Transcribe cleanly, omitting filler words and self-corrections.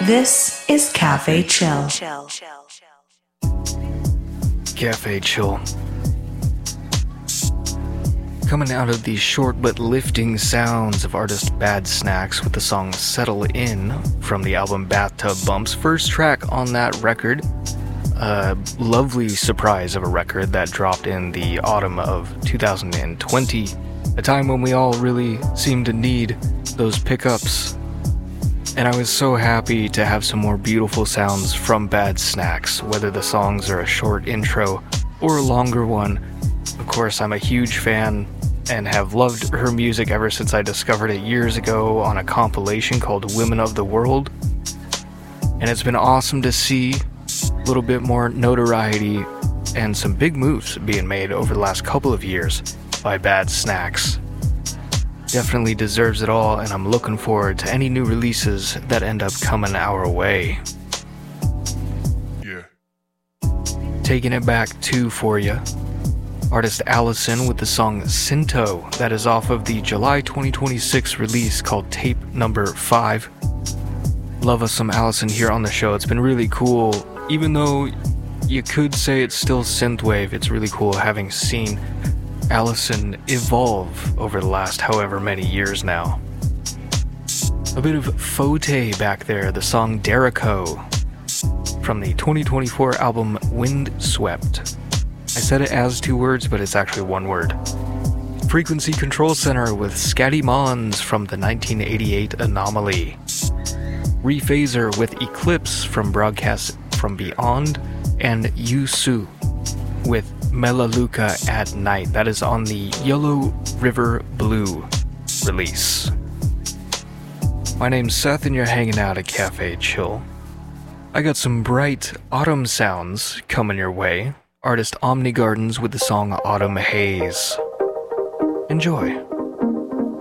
This is Cafe Chill. Cafe Chill. Coming out of the short but lifting sounds of artist Bad Snacks with the song Settle In from the album Bathtub Bumps, first track on that record. A lovely surprise of a record that dropped in the autumn of 2020, a time when we all really seemed to need those pickups. And I was so happy to have some more beautiful sounds from Bad Snacks, whether the songs are a short intro or a longer one. Of course, I'm a huge fan and have loved her music ever since I discovered it years ago on a compilation called Women of the World. And it's been awesome to see a little bit more notoriety and some big moves being made over the last couple of years by Bad Snacks. Definitely deserves it all, and I'm looking forward to any new releases that end up coming our way. Yeah. Taking it back two for you. Artist Allison with the song Sinto, that is off of the July 2026 release called Tape Number 5. Love us some Allison here on the show. It's been really cool. Even though you could say it's still synthwave, it's really cool having seen Allison evolve over the last however many years now. A bit of Fote back there, the song Derico from the 2024 album Windswept. I said it as two words, but it's actually one word. Frequency Control Center with Scatty Mons from the 1988 Anomaly. Rephaser with Eclipse from Broadcast from Beyond, and Yusu with Melaleuca at Night. That is on the Yellow River Blue release. My name's Seth and you're hanging out at Cafe Chill. I got some bright autumn sounds coming your way. Artist Omni Gardens with the song Autumn Haze. Enjoy.